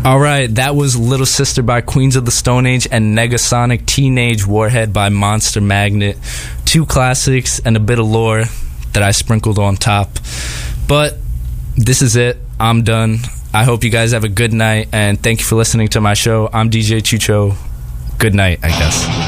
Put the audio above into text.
All right, that was Little Sister by Queens of the Stone Age and Negasonic Teenage Warhead by Monster Magnet. 2 classics and a bit of lore that I sprinkled on top. But this is it. I'm done. I hope you guys have a good night, and thank you for listening to my show. I'm DJ Chucho. Good night, I guess.